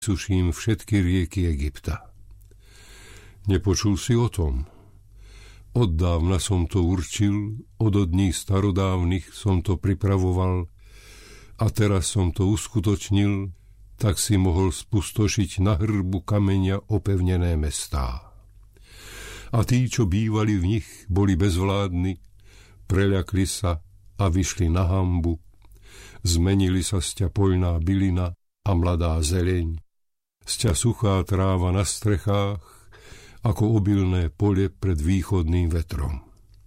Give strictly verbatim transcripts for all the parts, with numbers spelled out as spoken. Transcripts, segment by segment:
suším všetky rieky Egypta. Nepočul si o tom? Oddávna som to určil, od dní starodávnych som to pripravoval a teraz som to uskutočnil, tak si mohol spustošiť na hrbu kameňa opevnené mestá. A tí, čo bývali v nich, boli bezvládni, preľakli sa a vyšli na hanbu, zmenili sa z ťa poľná bylina a mladá zeleň, z ťa suchá tráva na strechách, ako obilné pole pred východným vetrom.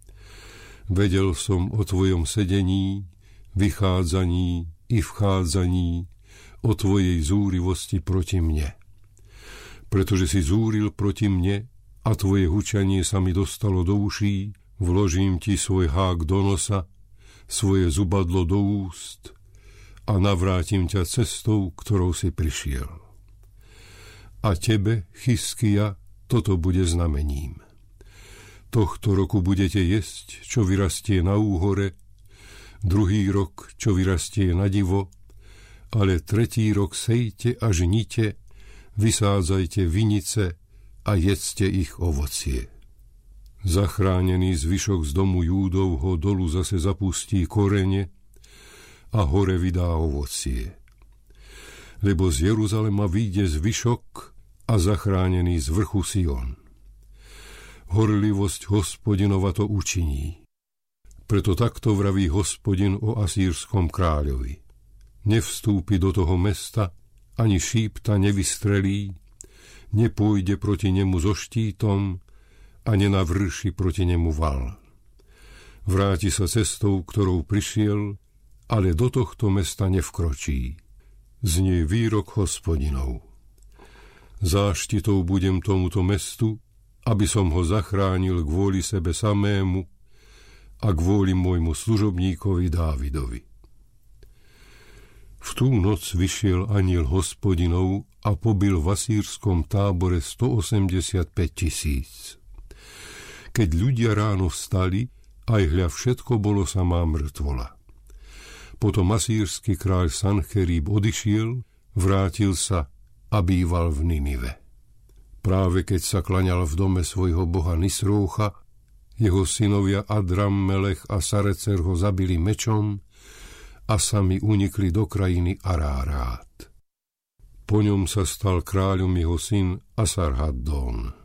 Vedel som o tvojom sedení, vychádzaní i vchádzaní, o tvojej zúrivosti proti mne. Pretože si zúril proti mne a tvoje hučanie sa mi dostalo do uší, vložím ti svoj hák do nosa, svoje zubadlo do úst a navrátim ťa cestou, ktorou si prišiel. A tebe, Chyskia, toto bude znamením. Tohto roku budete jesť, čo vyrastie na úhore, druhý rok, čo vyrastie na divo, ale tretí rok sejte a žnite, vysádzajte vinice a jedzte ich ovocie. Zachránený zvyšok z domu Júdovho dolu zase zapustí korene a hore vydá ovocie. Lebo z Jeruzalema vyjde zvyšok a zachránený z vrchu Sion. Horlivosť Hospodinova to učiní. Preto takto vraví Hospodin o asýrskom kráľovi. Nevstúpi do toho mesta, ani šípta nevystrelí, nepôjde proti nemu so štítom a nenavrši proti nemu val. Vráti sa cestou, ktorou prišiel, ale do tohto mesta nevkročí. Znie výrok Hospodinov. Záštitou budem tomuto mestu, aby som ho zachránil kvôli sebe samému a kvôli môjmu služobníkovi Dávidovi. V tú noc vyšiel anjel Hospodinov a pobil v asýrskom tábore stoosemdesiatpäť tisíc. Keď ľudia ráno vstali, aj hľa všetko bolo samá mŕtvola. Potom asýrsky kráľ Sancherib odišiel, vrátil sa a býval v Ninive. Práve keď sa klaňal v dome svojho boha Nisrócha, jeho synovia Adram, Melech a Sarecer ho zabili mečom a sami unikli do krajiny Arárát. Po ňom sa stal kráľom jeho syn Asarhaddón.